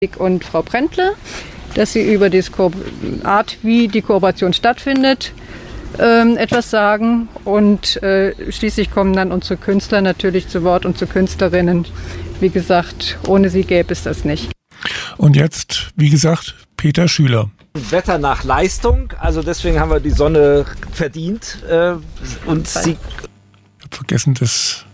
und Frau Brändle, dass sie über die Art, wie die Kooperation stattfindet, etwas sagen. Und schließlich kommen dann unsere Künstler natürlich zu Wort und zu Künstlerinnen. Wie gesagt, ohne sie gäbe es das nicht. Und jetzt, wie gesagt, Peter Schüler. Wetter nach Leistung, also deswegen haben wir die Sonne verdient. Und sie... Ich habe vergessen, das